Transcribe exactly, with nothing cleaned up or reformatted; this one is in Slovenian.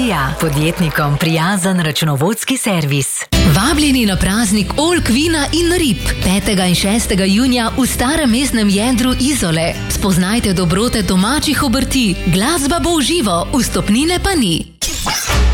Revizija. Podjetnikom prijazen računovodski servis. Vabljeni na praznik oljk, vina in rib. petega in šestega junija v starem mestnem jedru Izole. Spoznajte dobrote domačih obrti. Glasba bo v živo, vstopnine pa ni.